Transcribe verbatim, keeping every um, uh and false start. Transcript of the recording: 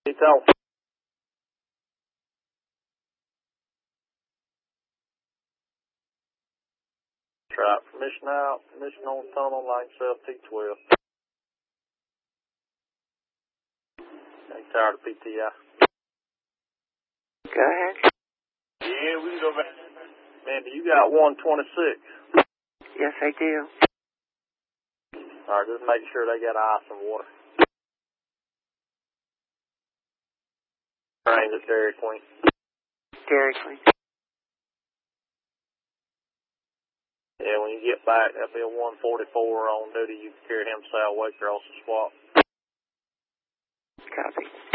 Então. Right. Permission out. Permission on tunnel line self T twelve. Okay, tired of P T I. Go ahead. Yeah, we can go back. Man, you got one twenty-six. Yes, I do. All right, just make sure they got ice and water. Trains at Dairy Queen. Dairy Queen. Yeah, when you get back, that'll be a one forty-four on duty. You can carry him south way across the swap. Copy.